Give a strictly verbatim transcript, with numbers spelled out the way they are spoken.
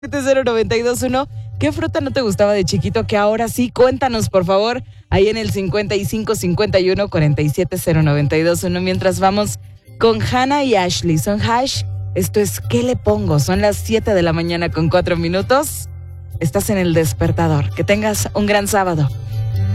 cero noventa y dos uno. ¿Qué fruta no te gustaba de chiquito que ahora sí? Cuéntanos, por favor, ahí en el cincuenta y cinco cincuenta y uno cuarenta y siete cero noventa y dos uno. Mientras vamos con Hannah y Ashley. Son Hash. Esto es ¿Qué le pongo? Son las siete de la mañana con cuatro minutos. Estás en El Despertador. Que tengas un gran sábado.